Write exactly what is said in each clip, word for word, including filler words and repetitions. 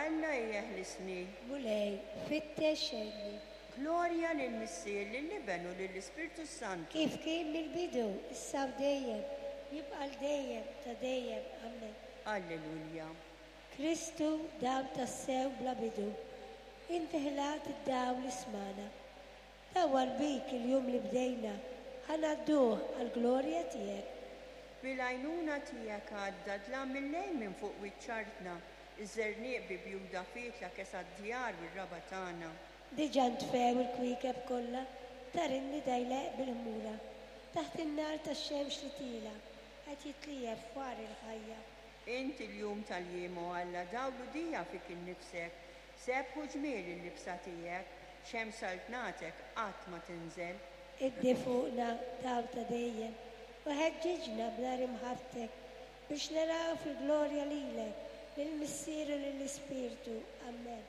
Alla jeħlisni. Mulej, fittexxenni. Glorja lill-Missier, lill-Liben u lill-Ispirtu Santu. Kif kien mill-bidu, issa u dejjem, jibqa' dejjem ta' dejjem. Amen. Alleluja. Kristu daw tas-sew bla bidu. Inti ħlat id-daw l-ismana. Dawar bik il-jum li bdejna, ħanadduh għal-glorja tiegħek. Bil-għajnuna tiegħek għadda dlam mill-lejl minn fuq wiċċartna, iż-żernieq bi bjuda fitla kesa d-djar u r-raba tagħna. Diġà ntfew il-kwikeb kollha, tarinni dajleq bil-ħmura. Taħt in-nar tax-xemx li tila, qed jitlijeb fwar il-ħajja. Inti l-jum tal-jiemu Alla dawlu dija fik innifsek, sebħu ġmiel il-libsa tiegħek, xems altnatek qatt ma tinżel. Iddi fuqna daw ta' dejjem, u ħeġġiġna b'nar imħabtek biex naraw fil-glorja lilek, lill-Missier u lill-Ispirtu. Amen.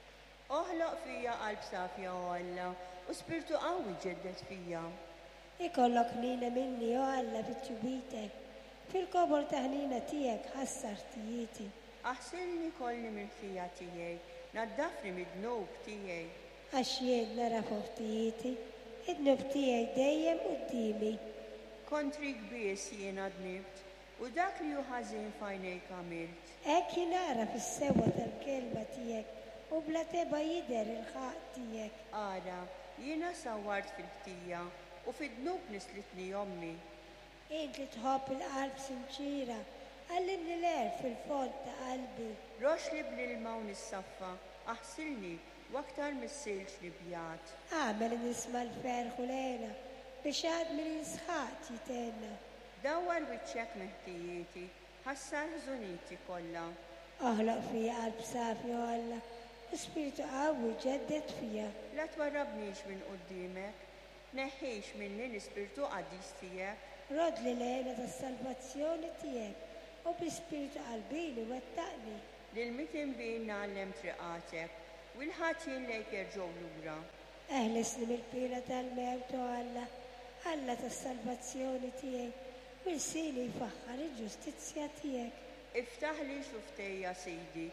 Oħloq fija qalb safja o Alla, u spirtu qawwi ġeddet fija. Ikollok ħnina minni o Alla fit-ċubitek, fil-kobor ta' ħnina tiegħek ħassar tijieti. Aħsilni kolli mill-ħtija tiegħi, naddafni mid-dnub tiegħi. Għax jien nara fuq tijieti, id-dnub tiegħi dejjem qudiemi. Kontri kbies jiena dnibt, u dak li hu ħażin f'għajnejk għamilt. Hekk jinara fis-sewwa tal-kelma tiegħek u bla teba jidher il-ħaq tiegħek. Ara, jiena sawwart fil-ħtija u fid-dnub nislitni ommi. Int li tħobb il-qalb sinċira, għallimni l-er fil-fond ta' qalbi. Rox li bl-ilma u nissaffa, aħsilni u aktar mis-silġ li bjat. Għamel nisma l-ferħu lejna biex għad minn l-sħat jitenna. Dawar wiċċek meħtijieti, ħassar ħżuniti kollha. Oħloq fija qalb safi u Alla, u spiritu qawwi ġeddet fija. La twarrabniex minn qudiemek, neħħiex minni l-ispirtu qadis tiegħek. Rod li lejna tas-salvazzjoni tiegħek u bl-ispiritu qalbini wettaqni. Lil-mitin bin nagħllem triqatek, u l-ħatin lejk jerġgħu lura. Eħlisni mill-pina tal-mewt u Alla, Alla tas-salvazzjoni tiegħi, u l-sini jfaħħar il-ġustizzja tiegħek. Iftaħ li xuftejja Sidi,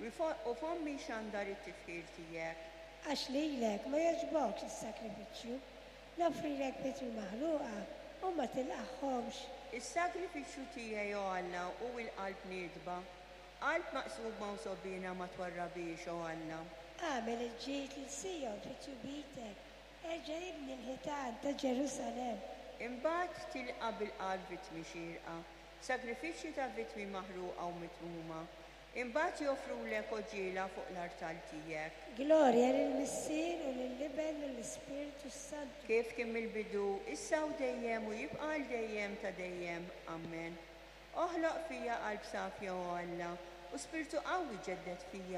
u fommi xandar it-tifħir tiegħek. Għax lilek ma jogħġbokx is-sakrifiċċju, nofrilek bitru maħluqa u ma tilqaħħomx. Is-sakrifiċċju tiegħi o Alla u l-qalb niedba, qalb maqsuma u sobina ma twarrabiex o Alla. Għamel il-ġid li Sijon fit-ċubitek, erġa' ibni l-ħitan ta' Ġerusalem. Imbagħad tilqa bil-qalb vittmi xierqa, sagrifiċċji ta' vittmi maħruqa u mitmuma. Imbagħad joffrulek oġiela fuq l-artal tiegħek. Glorja lill-Missier u lill-Liben u l-Ispirtu Santu. Kif kien mill-bidu, issa u dejjem u jibqa' l dejjem ta' dejjem. Amen. Oħloq fija qalb safja o Alla, u spirtu qawwi ġeddet fija.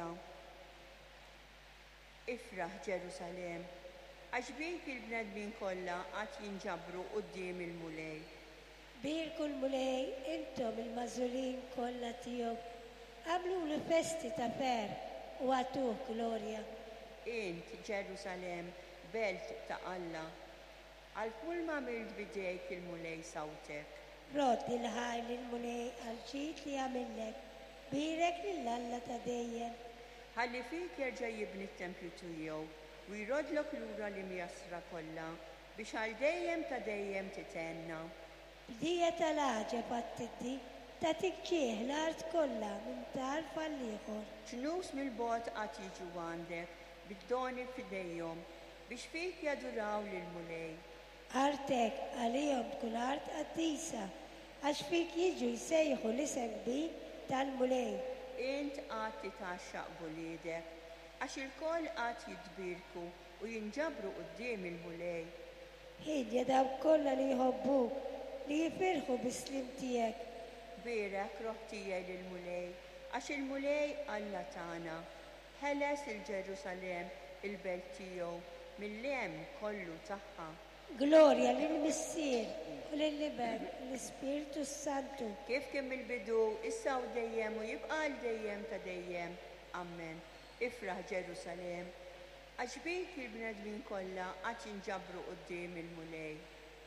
Ifraħ Ġerusalem, għax bik il-bnedmin kollha qatt jinġabru quddiem il-mulej. Birku l-mulej, intom il-mażulin kollha tiegħu, għamlu l festi ta' fer u għatuh glorja. Int Ġerusalem, belt ta' Alla, għal kull ma milt bidejk il-mulej sawtek. Roddi l-ħajl il-mulej għal-ġid li għamillek, birek lill-Alla ta' dejjem. Ħalli fik jerġa' jibni t-tempju tiegħu u jrodlok lura li mjasra kollha biex għal dejjem ta' dejjem titenna. Bdija tal-ħaġeb għat-tiddi ta' tikġieħ l-art kollha minn tarf għall-ieħor. Ġnus mill-bogħod qatt jiġu għandek bid-doni f'idejhom biex fik jaduraw lill-mulej. Artek għalihom tkun art qaddisa għax fik jiġu jsejħu l-isem kbir tal-mulej. Int qatt titaxxaq buliedek, għax il-koll qatt jitbirku u jinġabru quddiem il-mulej. Ħidja dawk kollha li jħobbuk, li jifirħu bis-slim tiegħek. Birek roħ tiegħi lill-mulej, għax il-mulej Alla tagħna. Ħeles il-Ġerusalem il-belt tiegħu mill-lemm kollu tagħha. Glorja lill-Missier u lill-Liben l-Ispirtu Santu. Kif kien mill-bidu, issa u dejjem u jibqa' l dejjem ta' dejjem. Amen. Ifraħ Ġerusalem, għax bik il-bnedmin kollha qatt jinġabru quddiem il-mulej.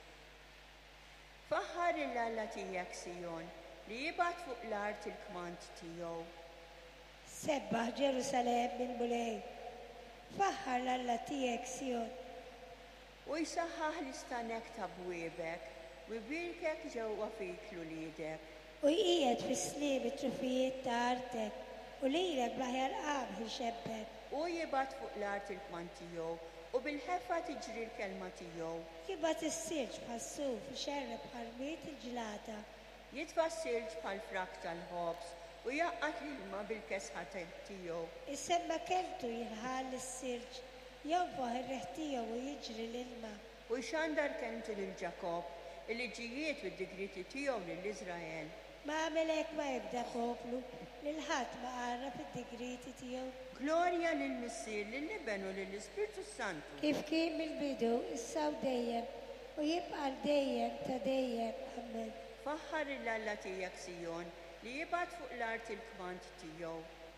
Faħħar il-Alla tiegħek Sijon li jibgħat fuq l-art il-kmand tiegħu. Sebbaħ Ġerusalem mill-mulej. Faħħar l-Alla tiegħek Sion. U jsaħħaħ l-istanek ta' bwiebek u jbirkek ġewwa fik l-uliedek. U jqiegħed fis-slieb it-trufijiet ta' artek u lilek bl-aħjar qamħ ixebbek. U jibgħat fuq l-art il-kman tiegħu u bil-ħeffa tiġri l-kelma tiegħu. Jibgħat is-silġ bħas-suf ixerreb ħarmiet il-ġlata. Jitfa' s-silġ bħal frak tal-ħobs u jaqqat l-ilma bil-kesħa tiegħu. Is-semma keltu jilħal is-silġ, jonfoħ ir-reħ tiegħu u jiġri l-ilma. U xandar kelmtu lil Ġakob il-liġijiet u d-digriti tiegħu lill-Iżrael. Ma għamel hekk ma jibda poplu lil ħadd ma qarra fid-digriti tiegħu. Glorja lill-Missier, lill-Liben u lill-Ispirtu Santu. Kif kien mill-bidu, issa u dejjem u jibqa' dejjem ta' dejjem. Amen. Faħħar l-Alla tiegħek Sijon li jibgħat fuq l-art il-kmand tiegħu.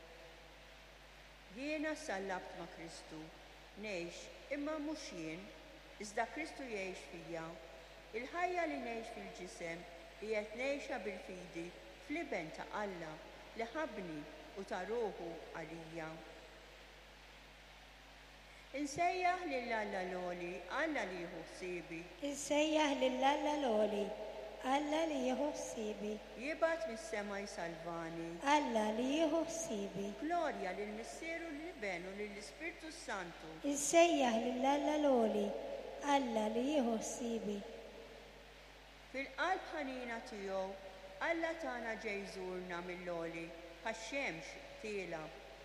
Jiena sallabt ma' Kristu, ngħix imma mhux jien, iżda Kristu jgħix fija. Il-ħajja li ngħix fil-ġisem li qed ngħixha bil-fidi fl-iben ta' Alla li ħabni u ta' ruħu għalija. Insejjaħ lill-Alla l-għoli, Alla li jieħu ħsiebi. Insejjaħ lill-Alla l-għoli, Alla li jieħu ħsiebi. Jibgħat mis-sema jsalvani. Alla li jieħu ħsiebi. Glorja lill-Missieru l-Liben u lill-Ispirtu Santu. Insejjaħ lill-Alla l-għoli, Alla li jieħu ħsiebi. Fil-qalb ħanina tiegħu, Alla tagħna ġej jżurna mill-għoli, għax-xemx tiela.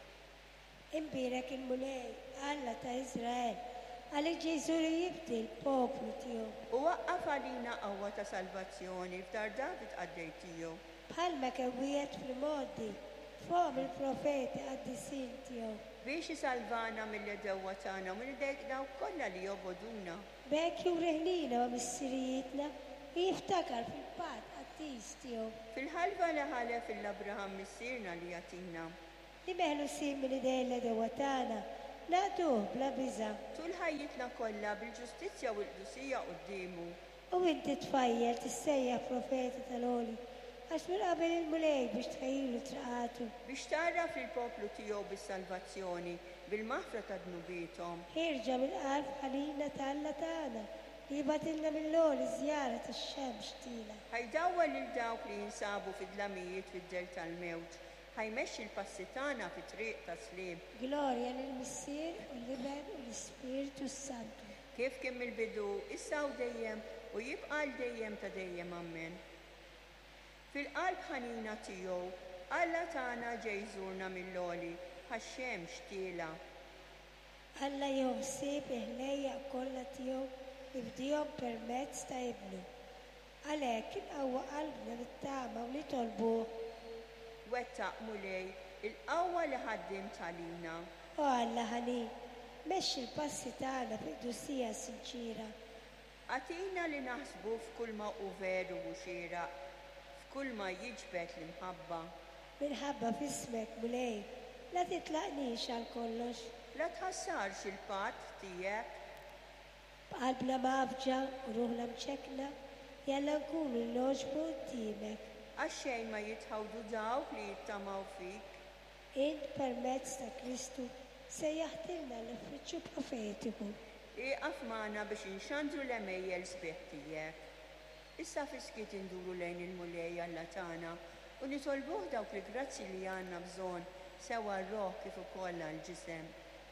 Imbirek il-mulej, Alla ta' Izrael, għalli ġejżuri jibdi l-poplu tiegħu. U waqqaf għalina qawwa ta' salvazzjoni f'dar David għaddej tiegħu. Bħalma kewwiet fil-modi, fuq il-profeti għaddisin tiegħu. Biex isalvana mill-edewwa tagħna u mill-dejk dawk kollha li joboduna. B'hekk jurreħlina u missirijietna jiftakar fil-pat għaddis tiegħu. Fil-ħalba li ħalef il-Abraham missierna li jagħtina. Li meħlu simili dejn l-edewwa tagħna, nagħtuh bla biża'. Tul ħajjitna kollha bil-ġustizzja u l-qdusija qudiemu. U inti tfajjel tissejjaħ profeti tal-għoli, għax minn qabel il-mulej biex tħejjilu traqatu. Biex tarraf lill-poplu tiegħu bis-salvazzjoni, bil-maħfra ta' dnubietom. Ħirġa mill-qalb ħalina tal-Alla tagħna li jibatilna mill-għoli żjara tax-xemx tila. Ħajdawwa lil dawk li jinsabu fid-dlamijiet fid-del tal-mewt. Ħajmexxi l-passi tagħna fit-triq ta' slieb. Glorja lill-Missier u l-Liben u l-Ispirtu Santu. Kif kien mill-bidu, issa u dejjem u jibqa' dejjem ta' dejjem amen. Fil-qalb ħanina tiegħu, Alla tagħna ġej jżurna mill-għoli, għax-xemx tiela. Alla jew ħsieb il-ħlejja kollha tiegħu jibdihom permezz ta' ibnu. Għalhekk inqawwa qalbna nittama u li tolbuh. Wettaq mulej il-qawwa li ħaddim talina. O Alla ħanin, mexxi l-passi tagħna fid-dusija sinċira. Għatina li naħsbu f'kull ma hu veru u xieraq, f'kull ma jiġbed l-imħabba. Minħabba f'ismek mulej, la titlaqnix għal kollox. La tħassarx il-patt tiegħek. B'qalbna mafġa u ruħna mċekna, jalla nkunu l-noġbu qudiemek. Għax-xejn ma jitħawdu dawk li jittamaw fik. Int permezz ta' Kristu se jaħtilna l-uffiċċju profetiku. Iqaf magħna biex inxandru l-emejjel sbieħ tiegħek. Issa fiskiet induru lejn il-mulej Alla tagħna u nitolbuh dawk il-grazzi li għandna bżonn sewa r-roħ kif ukoll għall-ġisem.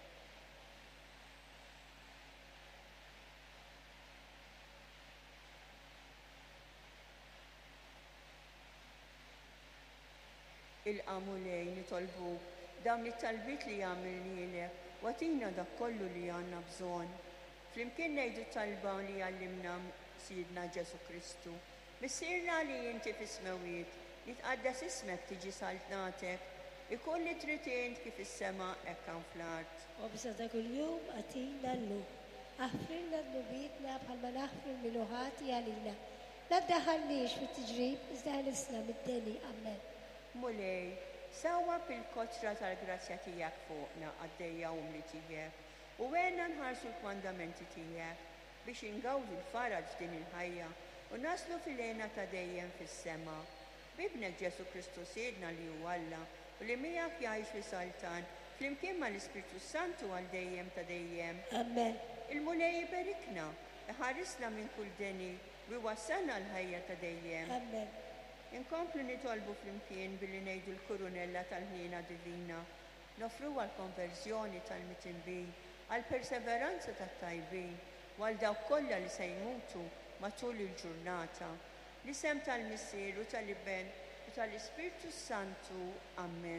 Il-qamulej nitolbu dawn it-talbit li jagħmilnielek u għatina dak kollu li għandna bżonn. Flimkien ngħidu talba li għallimna Sidna Ġesu Kristu. Missirna li inti fis-smawiet, jitqaddas ismek tiġi saltnatek, ikolli tritint kif is-sema hekk hawn fl-art. U bsa ta' kuljum għatina llum. Aħfrilna d-nubietna bħalma naħfir mill-uħati għalina. La ddaħħalniex fit-tiġrib iżda ħlisna mid-deni. Amen. Mulej, sawa bil-kotra tal-grazzja tiegħek fuqna għaddejja umli tiegħek u għenna nħarsu l-kwandamenti tiegħek biex ingawdu l-faraġ din il-ħajja u naslu fil-lena ta' dejjem fis-sema. Bibnek Ġesu Kristu Sidna li hu Alla u li miegħek jgħix fi Saltan, flimkien mal-Ispirtu Santu għal dejjem ta' dejjem. Amen. Il-mulej jiberikna, iħarisna minn kull deni u wassalna l-ħajja ta' dejjem. Amen. Inkomplu nitolbu flimkien billi ngħidu l-kurunella tal-ħnina divina, nofru għal-konverzjoni tal-mitinbin, għal-perseveranza tat-tajbin, għal dawk kollha li se jmutu matul il-ġurnata, l-isem tal-Missieru tal-Iben u tal-Ispirtu Santu. Amen.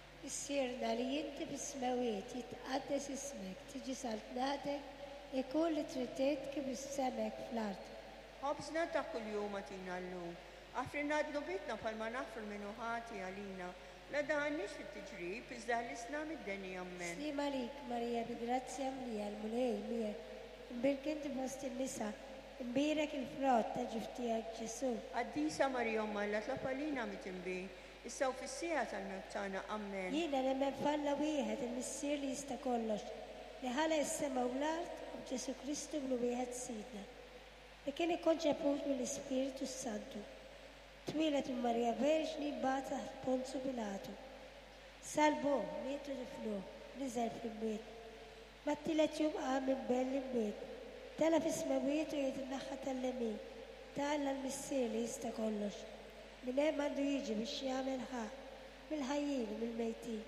Issirna li jinti bis-smawiet jitqaddes ismek, tiġi saltnatek, ikun li tritejt kif is-semek fl-art. Ħobżna ta' kuljum għatina l-lum, għafrinna d-nubitna palma nafru minnu ħati għalina, la daħannix fit-tiġrib, iżda l-isna mid-deni. Amen. Slima lik, Marija, bi-grazzja mlija, l-mulej miegħek, imbirkint fost il-nisa, imbirek il-frott ta' ġiftijak Ġesu. Għaddisa Marija Umma la tlapalina mitinbi, issa u fissija tal-mewtana. Amen. Jiena nemmen falla wieħed il-missier li jista' kollox, li ħala is-sema u l-art u Ġesu Kristu blu wieħed sidna, li kien ikkonċeput mill-Ispiritu Santu. Twilet minn Marija Verġni bata taħt Ponzu Pilatu. Salbu, mietu riflu, niżel fl-imwiet. Mattilet jum qam minn bell l-imwiet. Tala fis-smawiet u jgħid in-naħħa tal-lemin. Talla l-missier li jista' kollox. Min hemm għandu jiġi biex jagħmel ħaq mill-ħajjin u mill-mejtin.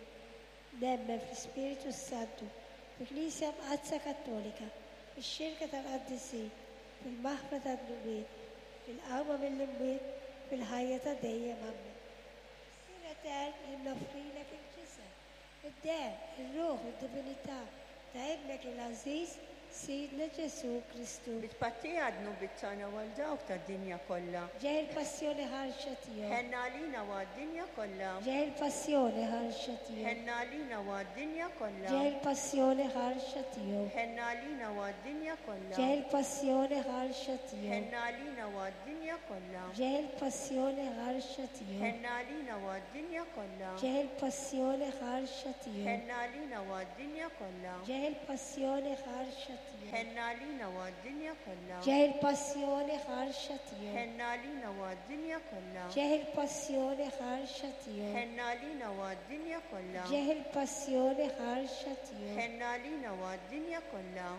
Nemmen fl-Ispiritu Santu, fil-Knisja Mqazza Kattolika, fix-xirka tal-Qaddisin, fil-maħfra tad-nubiet, fil-qawma mill-imwiet, fil-ħajja ta' dejjem. Amen. Sira ter jinnofrilek il-ġisem, id-der, il-ruħ, id-divinità ta' ibnek il-Aziz, Sidna Ġesu Kristu. Bitpatti għadnu bit-tana għal dawk ta' dinja kollha. Ġej il-passjoni ħarxa tiegħu. Ħenna għalina għad dinja kollha. Ġej il-passjoni ħarxa tiegħu. Ħenna għalina għad dinja kollha. Ġej il-passjoni ħarxa tiegħu. Ħenna għalina għad dinja kollha. Ġej il-passjoni ħarxa tiegħu. Ħenna għalina għad dinja kollha. Ġej il-passjoni ħarxa tiegħu. Ħenna għalina għad dinja kollha. Ġej il-passjoni ħarxa tiegħu. Ħenna għalina għad dinja kollha. Ġej il-passjoni ħarxa tiegħu. Ħenna għalina għad dinja kollha. Ġej il-passjoni ħarxa tiegħu. Ħenna għalina għad dinja kollha. Ġej il-passjoni ħarxa tiegħu. Ħenna għalina għad dinja kollha. Ġej il-passjoni ħarxa tiegħu. Ħenna għalina għad dinja kollha.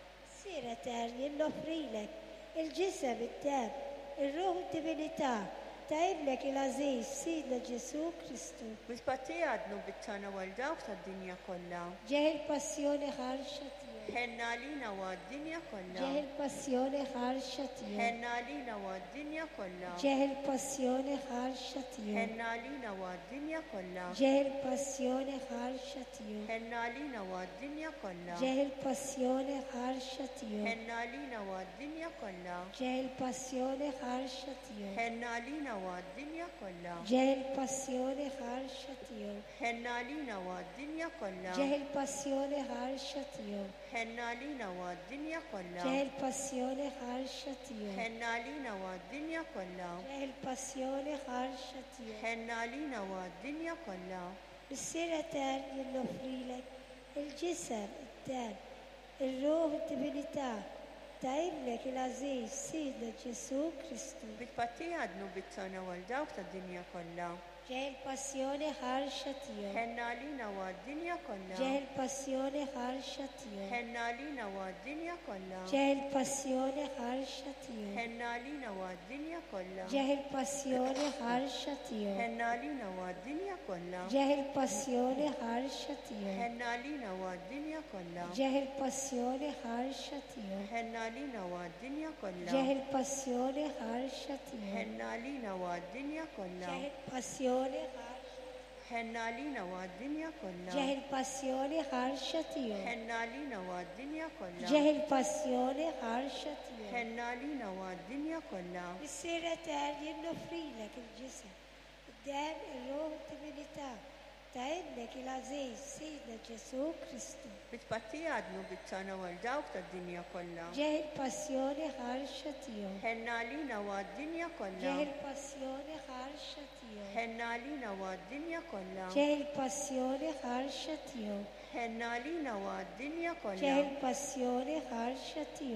Sira ter jinnofrilek il-ġisem, id-dem, ir-ruħ u d-divinità ta' ibnek il-Aziz, Sidna Ġesu Kristu. Bitpatti għadnu bit-tana għal dawk ta' dinja kollha. Ġej il-passjoni ħarxa tiegħu. Ħenna għalina għad dinja kollha. Ġej il-passjoni ħarxa tiegħu. Ħenna għalina għad dinja kollha. Ġej il-passjoni ħarxa tiegħu. Ħenna għalina għad dinja kollha. Ġej il-passjoni ħarxa tiegħu. Ħenna għalina għad dinja kollha. Ġej il-passjoni ħarxa tiegħu. Ħenna għalina għad dinja kollha. Ġej il-passjoni ħarxa tiegħu. Ħenna għalina għad dinja kollha. Ġej il-passjoni ħarxa tiegħu. Ħenna għalina għad dinja kollha. Ġej il-passjoni ħarxa tiegħu. Ħenna għalina għad dinja kollha. Ġej il-passjoni ħarxa tiegħu. Ħenna għalina għad dinja kollha. Ġej il-passjoni ħarxa tiegħu. Ħenna għalina għad dinja kollha. Bissira ter jinnofrilek il-ġisem, id-dem, ir-ruħ u d-divinità ta' ibnek il-Aziz, Sidna Ġesu Kristu. Bitpatti għadnu bit-tana għal dawk ta' dinja kollha. Ġej il-passjoni ħarxa tiegħu. Ħenna għalina għad dinja kollha. Ġej il-passjoni ħarxa tiegħu. Ħenna għalina għad dinja kollha. Ġej il-passjoni ħarxa tiegħu. Ħenna għalina għad dinja kollha. Ġej il-passjoni ħarxa tiegħu. Ħenna għalina għad dinja kollha. Ġej il-passjoni ħarxa tiegħu. Ħenna għalina għad dinja kollha. Ġej il-passjoni ħarxa tiegħu. Ħenna għalina għad dinja kollha. Ġej il-passjoni ħarxa tiegħu. Ħenna għalina għad dinja kollha. Ġej il-passjoni ħarxa. Ħenna għalina għad dinja kollha. Ġej il-passjoni ħarxa tiegħu. Ħenna għalina għad dinja kollha. Ġej il-passjoni ħarxa tiegħu. Ħenna għalina għad dinja kollha. Bissira ter jinnofrilek il-ġisem, id-dem, ir-ruħ u d-divinità ta' ibnek il-Aziz, Sidna Ġesu Kristu. Bitpatti għadnu bit-tana għal dawk ta' dinja kollha. Ġej il-passjoni ħarxa tiegħu. Ħenna għalina għad dinja kollha. Ġej il-passjoni ħarxa tiegħu. Ħenna għalina għad dinja kollha. Ġej il-passjoni ħarxa tiegħu. Ħenna għalina għad dinja Ġej kollha. il-passjoni ħarxa tiegħu.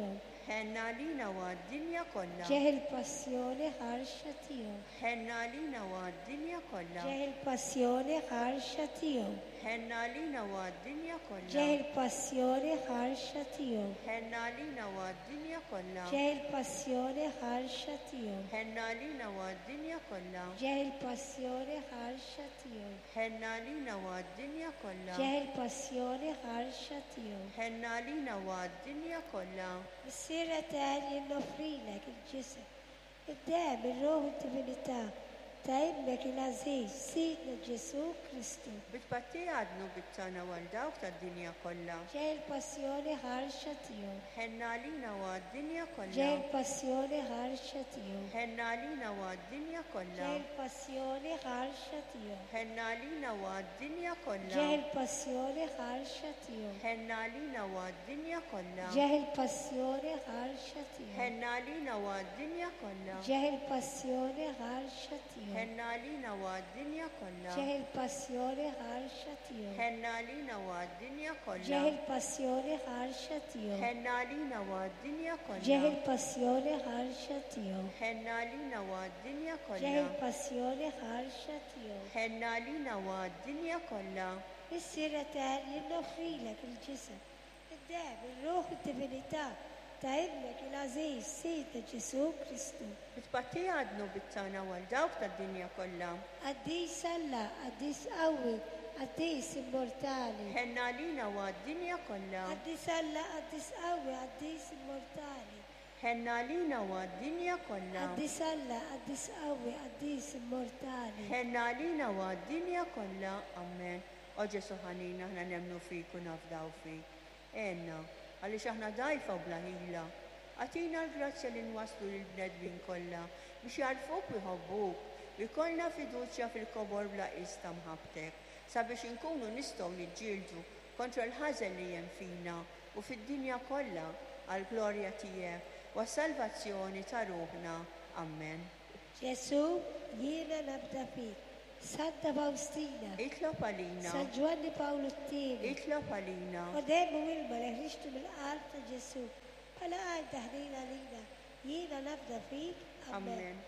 ħenna lina u għad-dinja kollha. ġeħ il-passjoni ħarxa tiegħu. ħenna lina u għad-dinja kollha. ġeħ il-passjoni ħarxa tiegħu. ħenna lina u għad-dinja kollha. ġeħ il-passjoni ħarxa tiegħu. ħenna lina u għad-dinja kollha. ġeħ il-passjoni ħarxa tiegħu. ħenna lina u għad-dinja kollha. ġeħ il-passjoni ħarxa tiegħu. ħenna lina u għad-dinja kollha. ġeħ il-passjoni ħarxa tiegħu. ħenna lina u għad-dinja kollha. Missier eterni noffrilek il-ġisem, id-dem, ir-ruħ u d-divinità ta' ibnek il-Aziz, Sidna Ġesu Kristu. Bitbatti għadnu bit-tana għal dawk tad-dinja kollha. ġeħ il-passjoni ħarxa tiegħu. ħenna lina u għad-dinja ġeħ kollha. il-passjoni ħarxa tiegħu. ħenna lina u għad-dinja kollha. ġeħ il-passjoni ħarxa tiegħu. ħenna lina u għad-dinja kollha. ġeħ il-passjoni ħarxa tiegħu. ħenna lina u għad-dinja kollha. ġeħ il-passjoni ħarxa tiegħu. ħenna lina u għad-dinja kollha. ġeħ il-passjoni ħarxa tiegħu. ħenna lina u għad-dinja kollha. ġeħ il-passjoni ħarxa tiegħu. ħenna lina u għad-dinja kollha. ġeħ il-passjoni ħarxa tiegħu. ħenna lina u għad-dinja kollha. ġeħ il-passjoni ħarxa tiegħu. ħenna lina u għad-dinja ġeħ kollha. il-passjoni ħarxa tiegħu. ħenna lina u għad-dinja kollha. Missier eterni noffrilek il-ġisem, id-dem, ir-ruħ u d-divinità ta' ibnek il-Aziz, Sidna Ġesu Kristu. Bitbatti għadnu bit-tana għal dawk tad-dinja kollha. Qaddis Alla, qaddis qawwi, qaddis immortali. ħenna lina u għad-dinja kollha. Qaddis Alla, qaddis qawwi, qaddis immortali. ħenna lina u għad-dinja kollha. Qaddis Alla, qaddis qawwi, qaddis immortali. ħenna lina u għad-dinja kollha. Amen. O Ġesu ħanina aħna nemmnu fik u nafdaw fik. Enna, għaliex aħna dajfa u blaħila. Għatina l-grazzja li nwaslu l-bnedmin kollha biex jarfuk u jħobbuk u jkollna fiduċja fil-kobor bla ista mħabtek sabiex inkunu nistgħu niġġieldu kontra l-ħażen li hemm fina u fid-dinja kollha għall-glorja tiegħek u għas-salvazzjoni ta' ruħna. Amen. Ġesu, jiena nabda fik. Santa Faustina, Itlob għalina, San Giovanni Paolo t-Tieni, itlob għalina, u demmu wilma li ħriġtu mill-qalb ta' Ġesu, bħala għal taħdina lina, jiena nabda fik. Amen. Amen.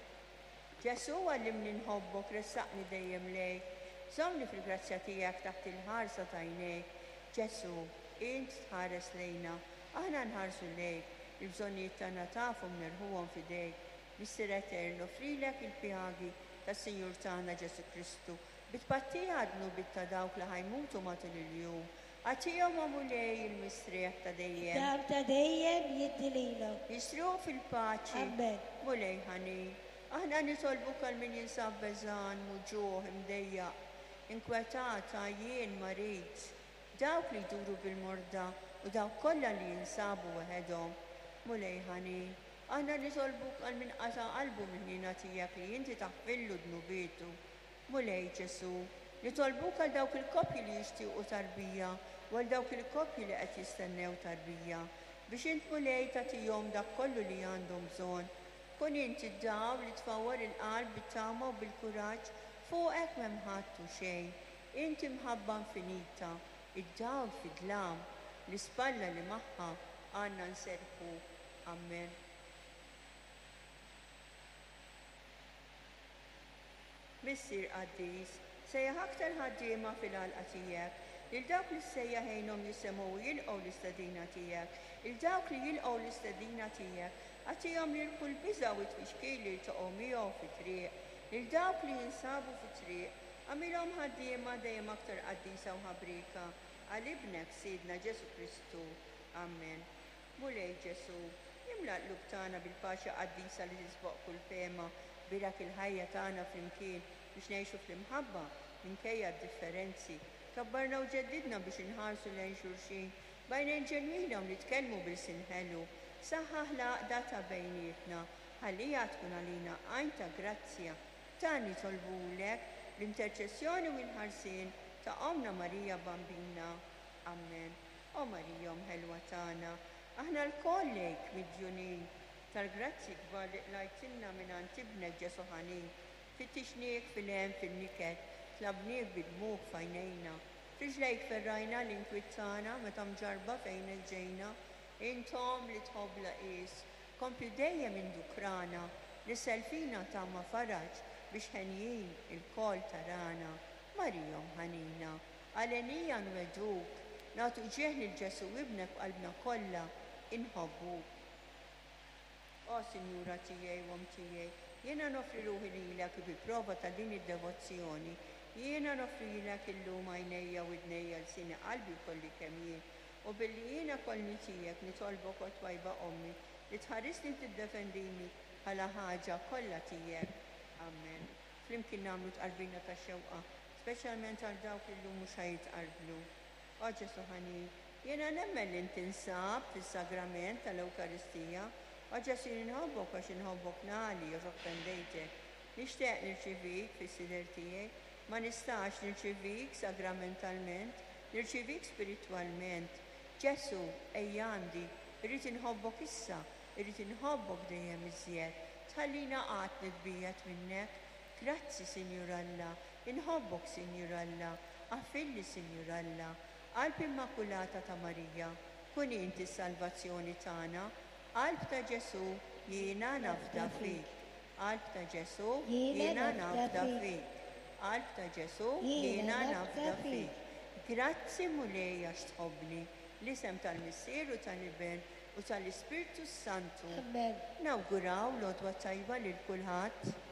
Ġesu għallimni nħobbok, ressaqni dejjem lejk, żomni fil-grazzja tiegħek taħt il-ħarsa ta' għajnejk. Ġesu, int tħares lejna, aħna nħarsu lejk, il-bżonnijiet tagħna tafhom nirħuhom fidejk. Missier eternu frilek il-pjagi tas-Sinjur tagħna Ġesu Kristu. Bitbatti għadnu bitta dawk li ħajmutu matul il-jum. Għatijom għamulej il-mistrieħ ta' dejjem. Dam ta' dejjem jiddililhom. Jisruħ fil-paċi. Amen. Mulej ħani. Aħna nitolbu kal min jinsab beżan, muġuħ, imdejjaq, inkwetata, jien marit. Dawk li jduru bil-morda u dawk kollha li jinsabu waħedhom. Mulej ħani. Aħna nitolbuk għal min qata qalbu minnina tiegħek li inti taħfillu dnubitu. Mulej Ġesu, nitolbuk għal dawk il-koppji li jixtiequ tarbija u għal dawk il-koppji li qed jistennew tarbija biex int mulej tagħtihom dak kollu li għandhom bżonn. Kun inti d-daw li tfawwar il-qalb bit-tama u bil-kuraġġ fuqek m'hemm ħadtu xejn. Inti mħabba infinita, id-dawl fid-dlam, l-ispalla li magħha għandna nserħu. Amen. Missier Qaddis, sejjaħ aktar ħaddiema fil-għalqa tiegħek, lil dawk li sejjaħ ħejnhom jisemgħu jilqgħu l-istedina tiegħek, il dawk li jilqgħu l-istedina tiegħek, għatihom li l-kull biża' u t-tfixkil li ltaqgħu miegħu fit-triq, lil dawk li jinsabu fit-triq, għamilhom ħaddiema dejjem aktar qaddisa u ħabrika, għal ibnek Sidna Ġesu Kristu. Amen. Mulej Ġesu, jimla l-qlub tagħna bil-paċi qaddisa li tisboq kull fema, birak il-ħajja tagħna flimkien biex ngħixu fl-imħabba minkejja d-differenzi. Kabbarna u ġeddidna biex inħarsu lejn xulxin, bajnejn ġenwina u nitkellmu bil-sinħelu. Saħħaħ l-għaqda ta' bejnietna, ħallija tkun għalina għajn ta' grazzja. Tani tolbulek l-interċessjoni u l-ħarsien ta' Omna Marija Bambina. Amen. O Marija mħelwa tagħna, aħna l-koll lejk midjunin tal-grazzi kbar li lajtinna minn antibnek Ġesu ħanin, fittixniek fil-hem fil-niket, tlabniek bid-dmuq fajnejna, friġlejk ferrajna l-inkwittana meta mġarba fejn il-ġejna, Intom li tħobla is, kompli dejjem indukrana, li selfina tamma faraġ biex ħenjin il-kol tarana. Marijom ħanina, għalenija nweduk, natu ġeħli l-ġesu ibnek qalbna kolla, inħobbuk. O Sinjura tijaj, wom tijaj, jena nofri ruħi li l-ek bi prova ta' din id-devozzjoni, jena nofri l-ek il-lum għajnejja u id-nejja l-sini qalbi kolli kemjien, u billi jena kolli tijek nitolbok u twajba ommi, li tħarisni t-defendini għala ħaġa kolla tijek. Amen. Flimkien namlu tqarbina ta' xewqa, specialment għal dawk il-lum mux ħajtqarblu. O Ġesu ħani, jena nemmen li ntinsab fil-sagrament tal-Ewkaristija, Għaġasir inħobbok għax inħobbok nali, joffendejtek. Nishtiq nirċivik fis-sider tijek, ma nistax nirċivik sagramentalment, nirċivik spiritualment. Ġesu, ejjandi, irrit inħobbok issa, irrit inħobbok dejjem iżjed. Tħallina qatt nitbijet minnek. Grazzi, Sinjur Alla, inħobbok, Sinjur Alla, affilli, Sinjur Alla. Qalb Immakulata ta' Marija, kuni inti s-salvazzjoni tagħna. Qalb ta' Ġesu jiena nafda fik. Qalb ta' Ġesu jiena nafda fik. Qalb ta' Ġesu jiena nafda fik. Grazzi mulejja x'tħobbni l-isem tal-Missier u tal-Iben u tal-Ispirtu Santu. Amen. Nawguraw l-odwa tajba lil kulħadd.